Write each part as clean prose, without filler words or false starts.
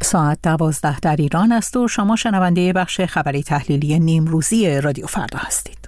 ساعت 12 در ایران است و شما شنونده بخش خبری تحلیلی نیمروزی رادیو فردا هستید.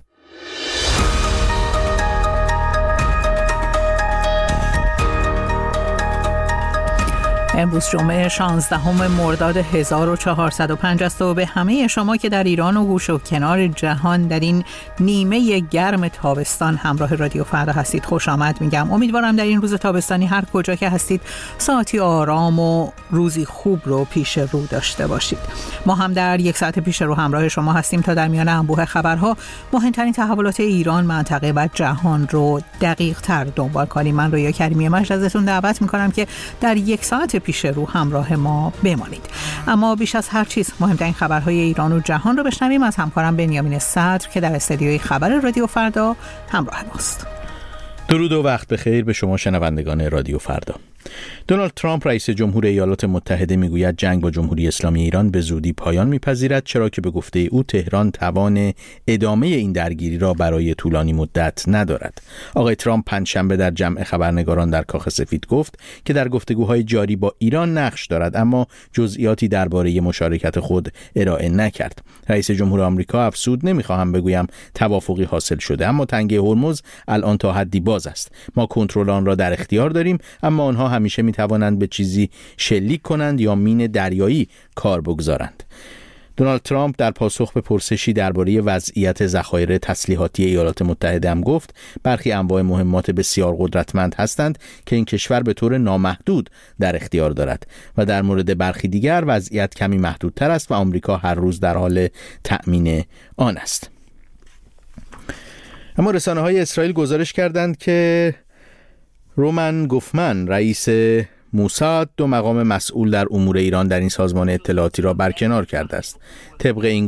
امروز جمعه 16 مرداد 1405 است و به همه شما که در ایران و گوش و کنار جهان در این نیمه گرم تابستان همراه رادیو فردا هستید خوش آمد میگم. امیدوارم در این روز تابستانی هر کجا که هستید ساعتی آرام و روزی خوب رو پیش رو داشته باشید. ما هم در یک ساعت پیش رو همراه شما هستیم تا در میان انبوه خبرها مهمترین تحولات ایران، منطقه و جهان رو دقیق تر دنبال کنیم. من رویا کریمی مجد ازتون دعوت میکنم که در یک ساعت پیش رو همراه ما بمانید. اما بیش از هر چیز مهمترین خبرهای ایران و جهان رو بشنویم از همکارم بنیامین صدر که در استدیوی خبر رادیو فردا همراه ماست. درود و وقت بخیر به شما شنوندگان رادیو فردا. دونالد ترامپ رئیس جمهور ایالات متحده میگوید جنگ با جمهوری اسلامی ایران به زودی پایان میپذیرد، چرا که به گفته او تهران توان ادامه این درگیری را برای طولانی مدت ندارد. آقای ترامپ پنجشنبه در جمع خبرنگاران در کاخ سفید گفت که در گفتگوهای جاری با ایران نقش دارد، اما جزئیاتی درباره مشارکت خود ارائه نکرد. رئیس جمهور آمریکا افزود نمیخواهم بگویم توافقی حاصل شده، اما تنگه هرمز الان تا حدی باز است. ما کنترل آن را در اختیار داریم، اما آنها همیشه میتوانند به چیزی شلیک کنند یا مین دریایی کار بگذارند. دونالد ترامپ در پاسخ به پرسشی درباره وضعیت ذخایر تسلیحاتی ایالات متحده هم گفت برخی انواع مهمات بسیار قدرتمند هستند که این کشور به طور نامحدود در اختیار دارد و در مورد برخی دیگر وضعیت کمی محدودتر است و آمریکا هر روز در حال تأمین آن است. اما رسانه‌های اسرائیل گزارش کردند که رومن گوفمن رئیس موساد دو مقام مسئول در امور ایران در این سازمان اطلاعاتی را برکنار کرده است. طبق این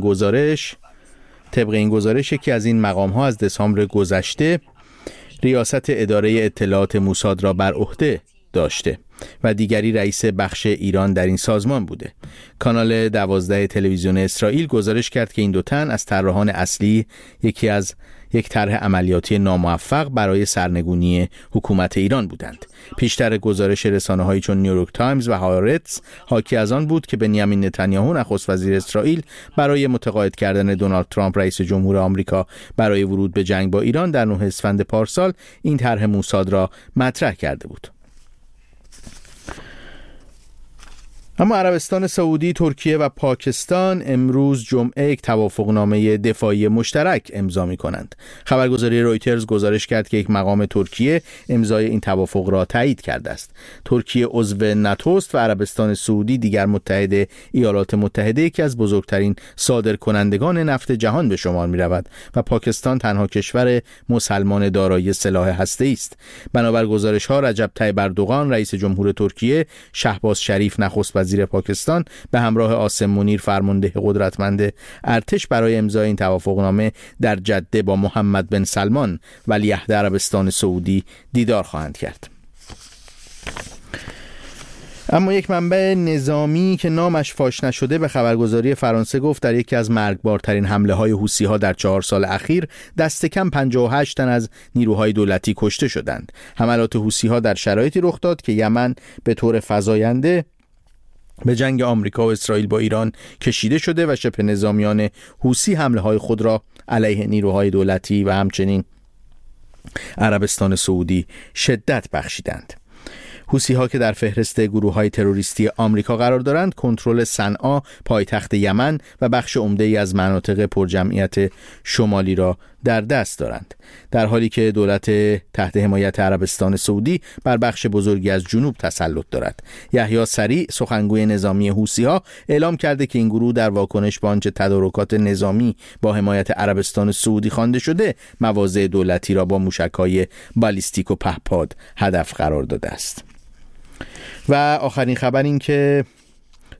گزارش یکی از این مقام‌ها از دسامبر گذشته ریاست اداره اطلاعات موساد را بر عهده داشته و دیگری رئیس بخش ایران در این سازمان بوده. کانال 12 تلویزیون اسرائیل گزارش کرد که این دو تن از طراحان اصلی یک طرح عملیاتی ناموفق برای سرنگونی حکومت ایران بودند. پیشتر گزارش رسانه‌هایی چون نیویورک تایمز و هارتز حاکی از آن بود که بنیامین نتانیاهو نخست وزیر اسرائیل برای متقاعد کردن دونالد ترامپ رئیس جمهور آمریکا برای ورود به جنگ با ایران در 9 اسفند پارسال این طرح موساد را مطرح کرده بود. اما عربستان سعودی، ترکیه و پاکستان امروز جمعه یک توافقنامه دفاعی مشترک امضا می‌کنند. خبرگزاری رویترز گزارش کرد که یک مقام ترکیه امضای این توافق را تایید کرده است. ترکیه عضو ناتو است و عربستان سعودی دیگر متحد ایالات متحده یکی از بزرگترین صادرکنندگان نفت جهان به شمار می‌رود و پاکستان تنها کشور مسلمان دارای سلاح هسته‌ای است. بنابر گزارش‌ها رجب طیب اردوغان رئیس جمهور ترکیه، شهباز شریف نخست وزیر پاکستان به همراه عاصم منیر فرمانده قدرتمند ارتش برای امضای این توافقنامه در جده با محمد بن سلمان ولیعهد عربستان سعودی دیدار خواهند کرد. اما یک منبع نظامی که نامش فاش نشده به خبرگزاری فرانسه گفت در یکی از مرگبارترین حمله‌های حوثی‌ها در 4 سال اخیر دست کم 58 تن از نیروهای دولتی کشته شدند. حملات حوثی‌ها در شرایطی رخ داد که یمن به طور فزاینده به جنگ آمریکا و اسرائیل با ایران کشیده شده و شبه نظامیان حوثی حمله‌های خود را علیه نیروهای دولتی و همچنین عربستان سعودی شدت بخشیدند. حوثی‌ها که در فهرست گروه‌های تروریستی آمریکا قرار دارند، کنترل صنعا پایتخت یمن و بخش عمده‌ای از مناطق پرجمعیت شمالی را در دست دارند، در حالی که دولت تحت حمایت عربستان سعودی بر بخش بزرگی از جنوب تسلط دارد. یحیی سریع سخنگوی نظامی حوثی‌ها اعلام کرده که این گروه در واکنش به آنچه تدارکات نظامی با حمایت عربستان سعودی خوانده شده، مواضع دولتی را با موشک‌های بالیستیک و پهپاد هدف قرار داده است. و آخرین خبر این که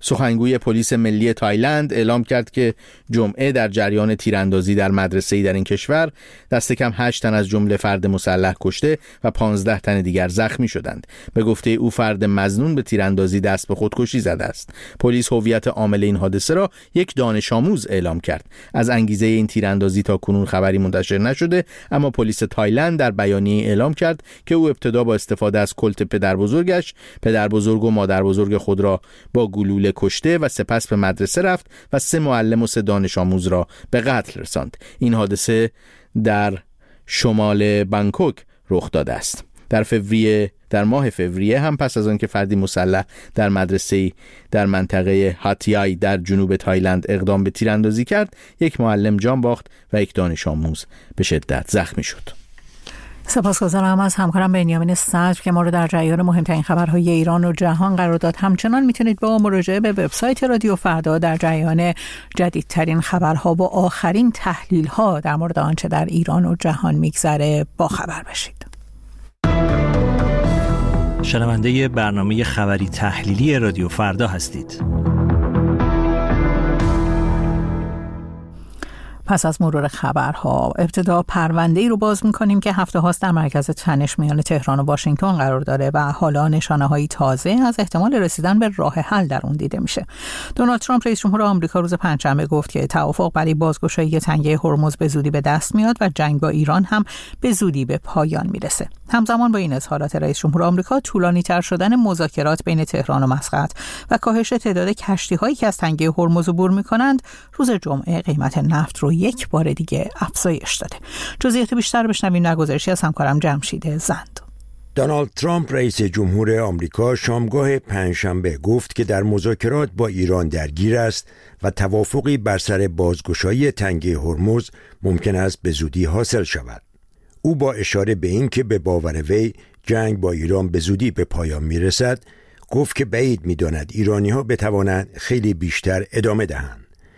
سخنگوی پلیس ملی تایلند اعلام کرد که جمعه در جریان تیراندازی در مدرسه‌ای در این کشور دست کم 8 تن از جمله فرد مسلح کشته و 15 تن دیگر زخمی شدند. به گفته او فرد مظنون به تیراندازی دست به خودکشی زده است. پلیس هویت عامل این حادثه را یک دانش آموز اعلام کرد. از انگیزه این تیراندازی تا کنون خبری منتشر نشده، اما پلیس تایلند در بیانیه اعلام کرد که او ابتدا با استفاده از کلت پدربزرگ و مادربزرگ خود را با گلوله کشته و سپس به مدرسه رفت و 3 معلم و 3 دانش آموز را به قتل رساند. این حادثه در شمال بانکوک رخ داده است. در ماه فوریه هم پس از آن که فردی مسلح در مدرسه‌ای در منطقه هاتیای در جنوب تایلند اقدام به تیراندازی کرد، 1 معلم جان باخت و 1 دانش آموز به شدت زخمی شد. سپاسگزارم از همکارم بنیامین صدر که ما رو در جریان مهمترین خبرهای ایران و جهان قرار داد. همچنان میتونید با مراجعه به وبسایت رادیو فردا در جریان جدیدترین خبرها و آخرین تحلیل‌ها در مورد آنچه در ایران و جهان میگذره با خبر بشید. شنونده برنامه خبری تحلیلی رادیو فردا هستید. پس از مرور خبرها ابتدا پرونده‌ای رو باز می‌کنیم که هفته هاست در مرکز تنش میان تهران و واشنگتن قرار داره و حالا نشانه‌های تازه از احتمال رسیدن به راه حل در اون دیده میشه. دونالد ترامپ رئیس جمهور آمریکا روز پنجشنبه گفت که توافق برای بازگشایی تنگه هرمز به زودی به دست میاد و جنگ با ایران هم به زودی به پایان میرسه. همزمان با این اظهارات رئیس جمهور آمریکا، طولانی‌تر شدن مذاکرات بین تهران و مسقط و کاهش تعداد کشتی‌هایی که از تنگه هرمز عبور می‌کنند، روز جمعه قیمت نفت رو یک بار دیگه افزایش داده. جزئیات بیشتر بشنویم در گزارشی از همکارم جمشید زند. دونالد ترامپ رئیس جمهور آمریکا شامگاه پنجشنبه گفت که در مذاکرات با ایران درگیر است و توافقی بر سر بازگشایی تنگه هرمز ممکن است به زودی حاصل شود. او با اشاره به این که به باور وی جنگ با ایران به زودی به پایان میرسد، گفت که بعید می‌داند ایرانی‌ها بتوانند خیلی بیشتر ادامه دهند.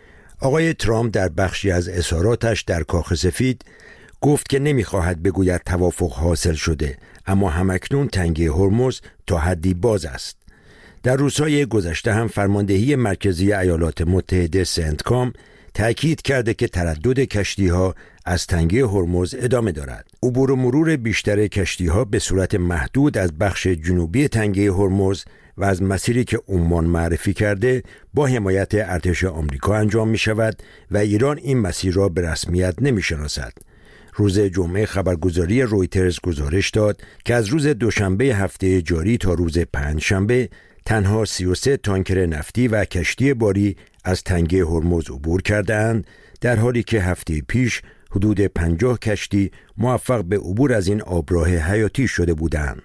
آقای ترامپ در بخشی از اظهاراتش در کاخ سفید گفت که نمی‌خواهد بگوید توافق حاصل شده، اما همکنون تنگه هرمز تا حدی باز است. در روزهای گذشته هم فرماندهی مرکزی ایالات متحده سنتکام تأکید کرده که تردد کشتی‌ها از تنگه هرمز ادامه دارد. عبور و مرور بیشتر کشتی‌ها به صورت محدود از بخش جنوبی تنگه هرمز و از مسیری که عمان معرفی کرده با حمایت ارتش آمریکا انجام می شود و ایران این مسیر را به رسمیت نمی شناسد. روز جمعه خبرگزاری رویترز گزارش داد که از روز دوشنبه هفته جاری تا روز پنجشنبه تنها 33 تانکر نفتی و کشتی باری از تنگه هرمز عبور کردند، در حالی که هفته پیش حدود 50 کشتی موفق به عبور از این آبراه حیاتی شده بودند.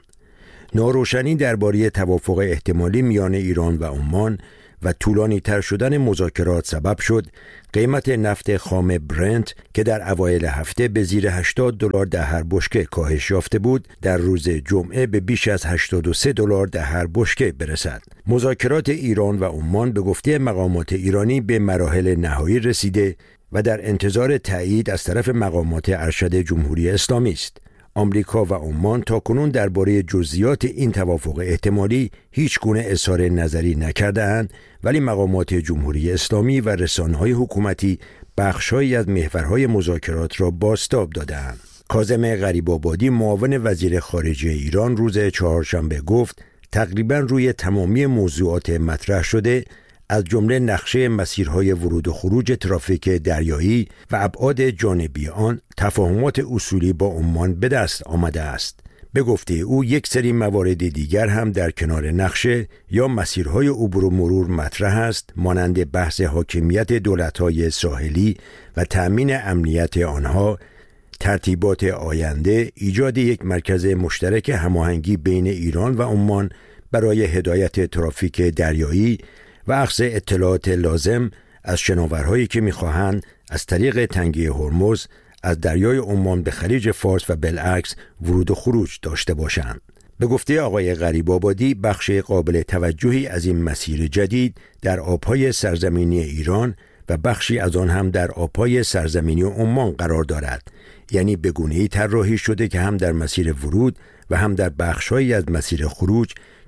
ناروشنی درباره توافق احتمالی میان ایران و عمان و طولانی تر شدن مذاکرات سبب شد قیمت نفت خام برنت که در اوایل هفته به زیر $80 در هر بشکه کاهش یافته بود، در روز جمعه به بیش از $83 در هر بشکه برسد. مذاکرات ایران و عمان به گفته مقامات ایرانی به مراحل نهایی رسیده و در انتظار تایید از طرف مقامات ارشد جمهوری اسلامی است. آمریکا و عمان تاکنون درباره جزئیات این توافق احتمالی هیچ گونه اظهار نظری نکرده‌اند، ولی مقامات جمهوری اسلامی و رسانه‌های حکومتی بخش‌هایی از محورهای مذاکرات را بازتاب داده‌اند. کاظم غریب‌آبادی معاون وزیر خارجه ایران روز چهارشنبه گفت تقریباً روی تمامی موضوعات مطرح شده، از جمله نقشه مسیرهای ورود و خروج ترافیک دریایی و ابعاد جانبی آن، تفاهمات اصولی با عمان به دست آمده است. به گفته او یک سری موارد دیگر هم در کنار نقشه یا مسیرهای عبور و مرور مطرح است، مانند بحث حاکمیت دولت‌های ساحلی و تأمین امنیت آنها، ترتیبات آینده، ایجاد یک مرکز مشترک هماهنگی بین ایران و عمان برای هدایت ترافیک دریایی و اخذ اطلاعات لازم از شناورهایی که می‌خواهند از طریق تنگه هرمز از دریای عمان به خلیج فارس و بالعکس ورود و خروج داشته باشند. به گفته آقای غریب‌آبادی، بخش قابل توجهی از این مسیر جدید در آب‌های سرزمینی ایران و بخشی از آن هم در آب‌های سرزمینی عمان قرار دارد، یعنی به گونه‌ای طراحی شده که هم در مسیر ورود و هم در بخش‌هایی از مسیر خروج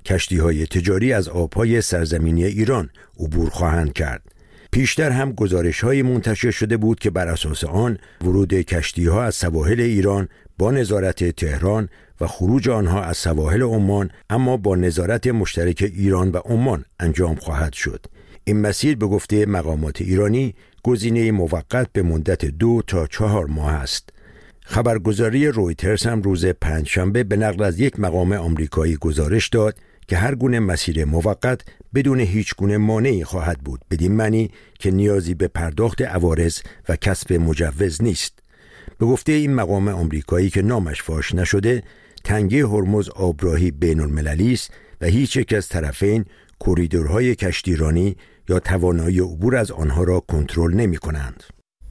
کشتی‌های تجاری از آب‌های سرزمینی ایران عبور خواهند کرد. پیشتر هم گزارش‌های منتشر شده بود که بر اساس آن ورود کشتی‌ها از سواحل ایران با نظارت تهران و خروج آنها از سواحل عمان اما با نظارت مشترک ایران و عمان انجام خواهد شد. این مسیر به گفته مقامات ایرانی گزینه موقت به مدت 2 تا 4 ماه است. خبرگزاری رویترز هم روز پنجشنبه به نقل از یک مقام آمریکایی گزارش داد که هر گونه مسیر موقت بدون هیچ گونه مانعی خواهد بود، بدین معنی که نیازی به پرداخت عوارض و کسب مجوز نیست. به گفته این مقام آمریکایی که نامش فاش نشده، تنگه هرمز آبراهی بین المللی است و هیچ یک از طرفین کوریدورهای کشتیرانی یا توانایی عبور از آنها را کنترل نمی کنند.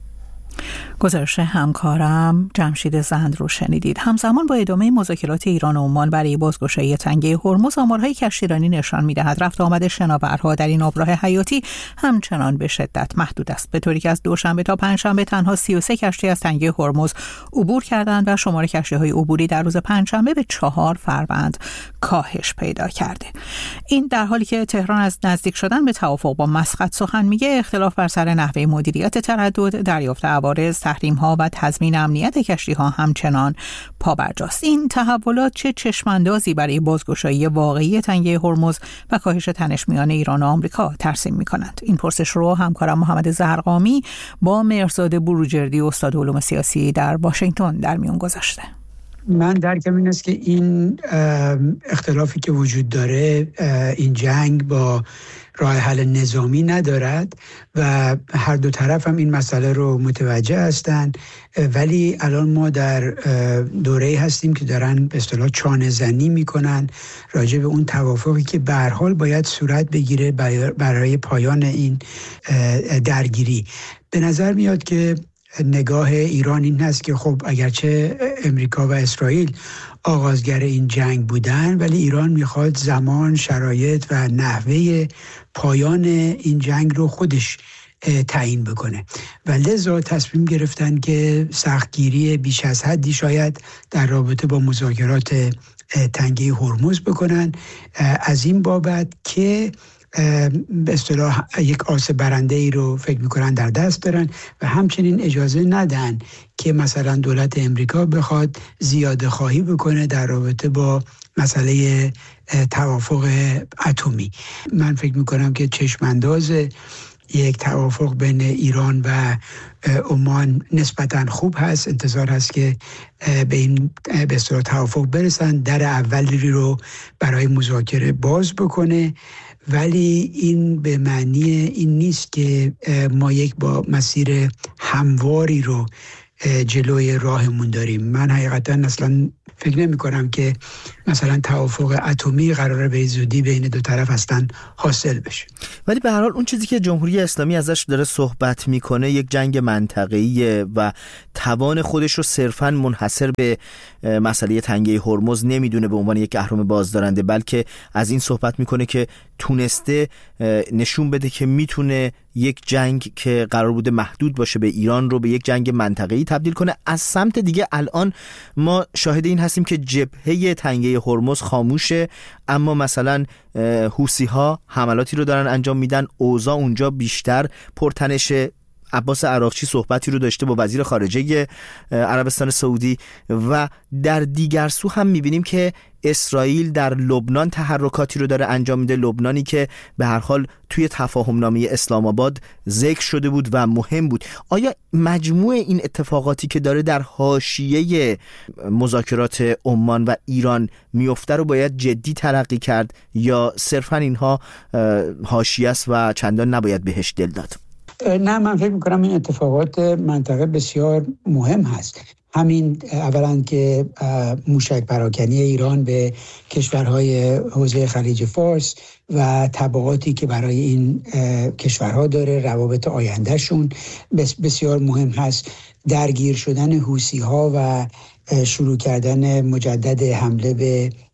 گزارش همکارم جمشید زند رو شنیدید. همزمان با ادامه مذاکرات ایران و عمان برای بازگشایی تنگه هرمز، آمارهای کشتیرانی نشان می‌دهد رفت آمد شناورها در این آبراه حیاتی همچنان به شدت محدود است، به طوری که از دوشنبه تا پنجشنبه تنها 33 کشتی از تنگه هرمز عبور کردند و شمار کشتی‌های عبوری در روز پنجشنبه به 4 فروند کاهش پیدا کرده. این در حالی که تهران از نزدیک شدن به توافق با مسقط سخن میگه، اختلاف بر سر نحوه مدیریت تردد، دریافت عوارض، تحریم‌ها و تضمین امنیت کشتی‌ها همچنان پابرجاست. این تحولات چه چشم‌اندازی برای بازگشایی واقعی تنگه هرمز و کاهش تنش میان ایران و آمریکا ترسیم می‌کنند؟ این پرسش رو همکارم محمد زرقامی با مهرزاد بروجردی، استاد علوم سیاسی در واشنگتن، در میون گذاشته. من درکم این است که این اختلافی که وجود داره، این جنگ با راه حل نظامی ندارد و هر دو طرف هم این مسئله رو متوجه هستند، ولی الان ما در دوره‌ای هستیم که دارن به اصطلاح چانه زنی میکنن راجع به اون توافقی که به هر حال باید صورت بگیره برای پایان این درگیری. به نظر میاد که نگاه ایران این هست که خب اگرچه امریکا و اسرائیل آغازگر این جنگ بودن، ولی ایران میخواد زمان، شرایط و نحوه پایان این جنگ رو خودش تعیین بکنه و لذا تصمیم گرفتن که سختگیری بیش از حدی شاید در رابطه با مذاکرات تنگه هرمز بکنن، از این بابت که به اصطلاح یک آس برنده ای رو فکر میکنن در دست دارن و همچنین اجازه ندن که مثلا دولت امریکا بخواد زیاده خواهی بکنه در رابطه با مسئله توافق اتمی. من فکر میکنم که چشمانداز یک توافق بین ایران و عمان نسبتاً خوب هست. انتظار هست که به این به اصطلاح توافق برسن، در اولی رو برای مذاکره باز بکنه، ولی این به معنی این نیست که ما یک با مسیر همواری رو جلوی راهمون داریم. من حقیقتا اصلا فکر نمی کنم که مثلا توافق اتمی قراره به زودی بین دو طرف هستن حاصل بشه. ولی به هر حال اون چیزی که جمهوری اسلامی ازش داره صحبت میکنه یک جنگ منطقه‌ایه و توان خودش رو صرفاً منحصر به مسئله تنگه هرمز نمیدونه به عنوان یک اهرم بازدارنده، بلکه از این صحبت میکنه که تونسته نشون بده که میتونه یک جنگ که قرار بوده محدود باشه به ایران رو به یک جنگ منطقه‌ای تبدیل کنه. از سمت دیگه الان ما شاهد این هستیم که جبهه تنگه هرمز خاموشه، اما مثلا حوثی‌ها حملاتی رو دارن انجام میدن، اوضاع اونجا بیشتر پرتنشه. عباس عراقچی صحبتی رو داشته با وزیر خارجه عربستان سعودی و در دیگر سو هم میبینیم که اسرائیل در لبنان تحرکاتی رو داره انجام میده، لبنانی که به هر حال توی تفاهمنامه اسلام آباد ذکر شده بود و مهم بود. آیا مجموع این اتفاقاتی که داره در حاشیه مذاکرات عمان و ایران میفته رو باید جدی تلقی کرد یا صرفا اینها حاشیه است و چندان نباید بهش دل داد؟ نه، من فکر میکنم این اتفاقات منطقه بسیار مهم هست. همین اولا که موشک پراکنی ایران به کشورهای حوزه خلیج فارس و تبعاتی که برای این کشورها داره، روابط آیندهشون بسیار مهم هست. درگیر شدن حوثی‌ها و شروع کردن مجدد حمله به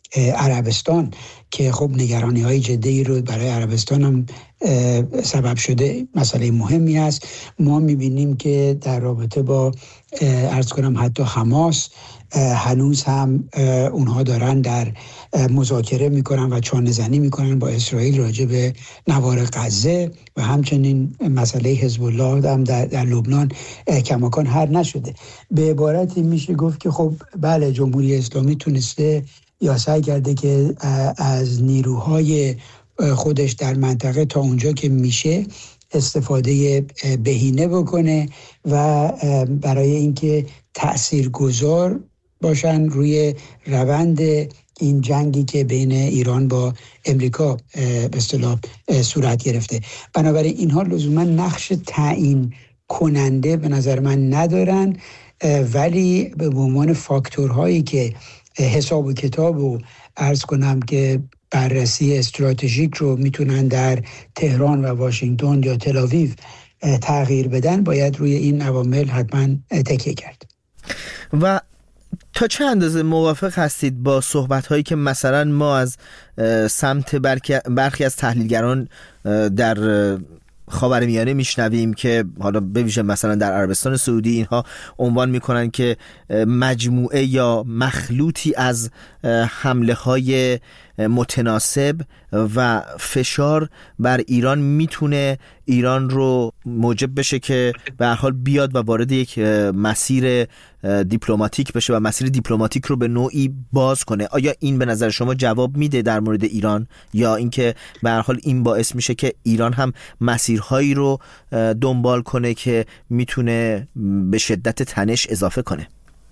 عربستان که خب نگرانی های جدی رو برای عربستان هم سبب شده، مسئله مهمی است. ما میبینیم که در رابطه با عرض کنم حتی حماس هنوز هم اونها دارن در مذاکره میکنن و چانه زنی میکنن با اسرائیل راجع به نوار غزه و همچنین مسئله حزب الله هم در لبنان کماکان حل نشده. به عبارتی میشه گفت که خب بله، جمهوری اسلامی تونسته یا سعی کرده که از نیروهای خودش در منطقه تا اونجا که میشه استفاده بهینه بکنه و برای اینکه تأثیرگذار باشن روی روند این جنگی که بین ایران با امریکا به اصطلاح صورت گرفته. بنابراین اینها لزوما نقش تعیین کننده به نظر من ندارن، ولی به عنوان فاکتورهایی که حساب و کتاب و عرض کنم که بررسی استراتژیک رو میتونن در تهران و واشنگتن یا تل‌آویو تغییر بدن، باید روی این عوامل حتما تکیه کرد. و تا چه اندازه موافق هستید با صحبت‌هایی که مثلا ما از سمت برخی از تحلیلگران در خاورمیانه میشنویم که حالا به ویژه مثلا در عربستان سعودی اینها عنوان میکنن که مجموعه یا مخلوطی از حمله های متناسب و فشار بر ایران میتونه ایران رو موجب بشه که به هر حال بیاد و وارد یک مسیر دیپلماتیک بشه و مسیر دیپلماتیک رو به نوعی باز کنه. آیا این به نظر شما جواب میده در مورد ایران، یا اینکه به هر حال این باعث میشه که ایران هم مسیرهایی رو دنبال کنه که میتونه به شدت تنش اضافه کنه؟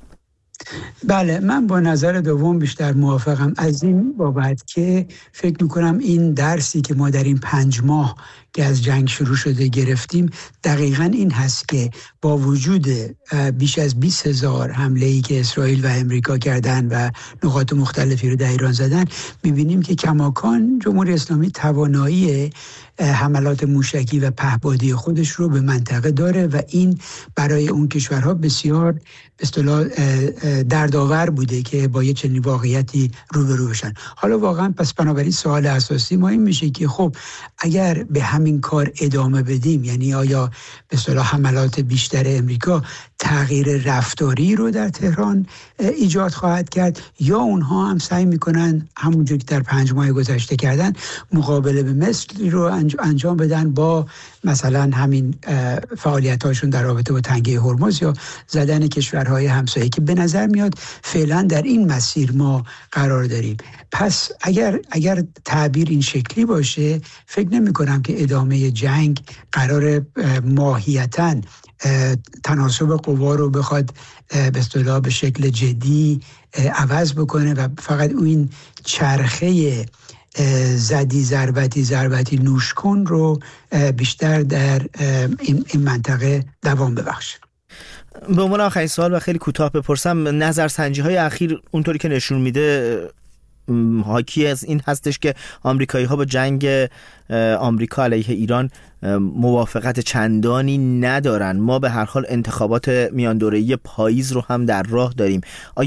بله، من با نظر دوم بیشتر موافقم، از این بابت که فکر میکنم این درسی که ما در این 5 ماه که از جنگ شروع شده گرفتیم دقیقاً این هست که با وجود بیش از 20,000 حمله‌ای که اسرائیل و امریکا کردن و نقاط مختلفی رو در ایران زدن، میبینیم که کماکان جمهوری اسلامی توانایی حملات موشکی و پهپادی خودش رو به منطقه داره و این برای اون کشورها بسیار به اصطلاح دردآور بوده که با یه چنین واقعیتی روبرو بشن. حالا واقعا پس بنابراین سوال اساسی ما این میشه که خب اگر به همین کار ادامه بدیم، یعنی آیا به اصطلاح حملات بیشتر امریکا تغییر رفتاری رو در تهران ایجاد خواهد کرد، یا اونها هم سعی میکنن همونجور که در 5 ماه گذشته کردن مقابله به مثل رو انجام بدن با مثلا همین فعالیت‌هاشون در رابطه با تنگه هرمز یا زدن کشورهای همسایه که به نظر میاد فعلا در این مسیر ما قرار داریم. پس اگر تعبیر این شکلی باشه، فکر نمی کنم که ادامه جنگ قرار ماهیتاً تناسب قوا رو بخواد به اصطلاح به شکل جدی عوض بکنه و فقط این چرخه زدی ضربتی نوش کن رو بیشتر در این منطقه دوام ببخشه. به عنوان آخرین سوال و خیلی کوتاه بپرسم، نظرسنجی‌های اخیر اونطوری که نشون میده حاکی از این هستش که آمریکایی‌ها با جنگ آمریکا علیه ایران موافقت چندانی ندارن. ما به هر حال انتخابات میان دوره‌ای پاییز رو هم در راه داریم.